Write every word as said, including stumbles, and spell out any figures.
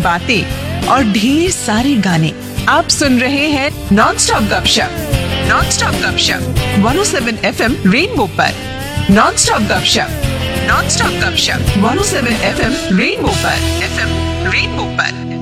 बातें और ढेर सारे गाने। आप सुन रहे हैं नॉन स्टॉप गपशप, नॉन स्टॉप गपशप one O seven F M rainbow पर। नॉन स्टॉप गपशप, नॉन स्टॉप गपशप one O seven F M rainbow पर, एफ एम रेनबो पर।